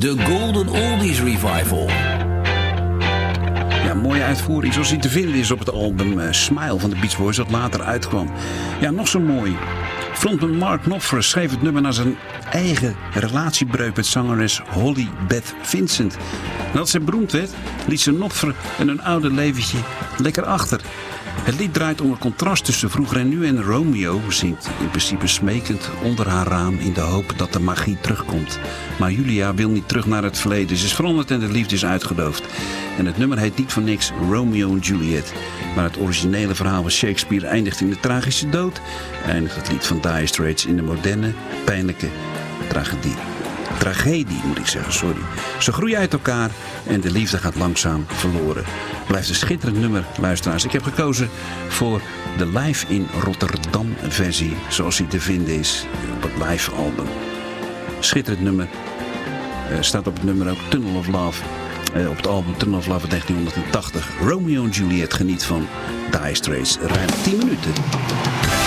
de Golden Oldies Revival. Ja, mooie uitvoering zoals die te vinden is op het album Smile van de Beach Boys dat later uitkwam. Ja, nog zo mooi. Frontman Mark Knopfler schreef het nummer naar zijn eigen relatiebreuk met zangeres Holly Beth Vincent. Nadat zij beroemd werd, liet ze Knopfler en hun oude leventje lekker achter. Het lied draait om het contrast tussen vroeger en nu en Romeo zingt in principe smekend onder haar raam in de hoop dat de magie terugkomt. Maar Julia wil niet terug naar het verleden. Ze is veranderd en de liefde is uitgedoofd. En het nummer heet niet voor niks Romeo en Juliet. Maar het originele verhaal van Shakespeare eindigt in de tragische dood. Eindigt het lied van Dire Straits in de moderne, pijnlijke tragedie moet ik zeggen, sorry. Ze groeien uit elkaar en de liefde gaat langzaam verloren. Blijft een schitterend nummer, luisteraars. Ik heb gekozen voor de live in Rotterdam versie, zoals die te vinden is op het live album. Schitterend nummer. Staat op het nummer ook Tunnel of Love. Op het album Tunnel of Love uit 1980. Romeo en Juliet, geniet van Dire Straits. Ruim 10 minuten.